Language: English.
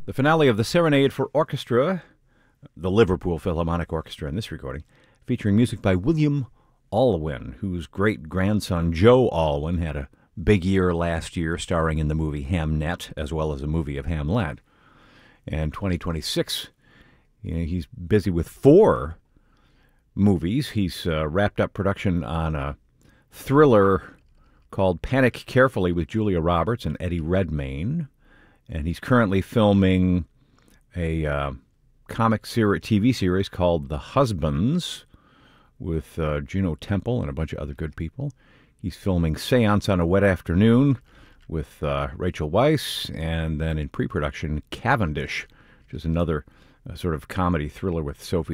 The finale of the Serenade for Orchestra, the Liverpool Philharmonic Orchestra in this recording, featuring music by William Alwyn, whose great-grandson Joe Alwyn had a big year last year starring in the movie Hamnet, as well as a movie of Hamlet. And 2026, he's busy with 4 movies. He's wrapped up production on a thriller called Panic Carefully with Julia Roberts and Eddie Redmayne. And he's currently filming a comic TV series called The Husbands with Juno Temple and a bunch of other good people. He's filming Seance on a Wet Afternoon with Rachel Weisz, and then in pre-production, Cavendish, which is another sort of comedy thriller with Sophie